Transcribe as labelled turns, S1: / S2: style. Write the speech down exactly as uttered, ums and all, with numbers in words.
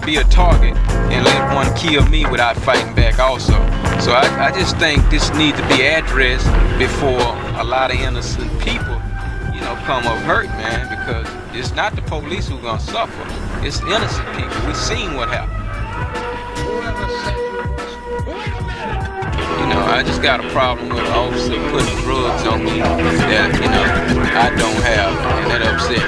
S1: be a target and let one kill me without fighting back also. So I, I just think this needs to be addressed before a lot of innocent people, you know, come up hurt, man, because it's not the police who gonna suffer. It's innocent people. We've seen what happened. You know, I just got a problem with an officer putting drugs on me that, you know, I don't have, and that upset